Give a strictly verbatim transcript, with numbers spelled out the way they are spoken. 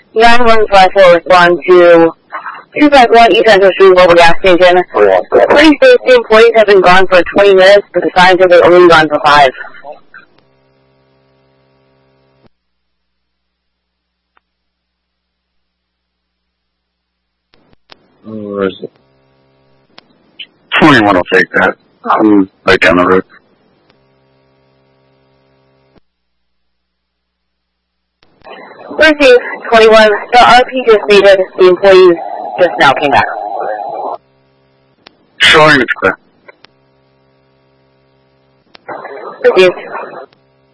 nine one five four, respond to two five one East Central Street Mobile Gas Station. Please say the employees have been gone for twenty minutes, but the sign says they're only gone for five. Where is it? twenty-one will take that. I'm right down the road. Receive twenty-one. The R P just stated the employees just now came back. Showing it's clear. Received.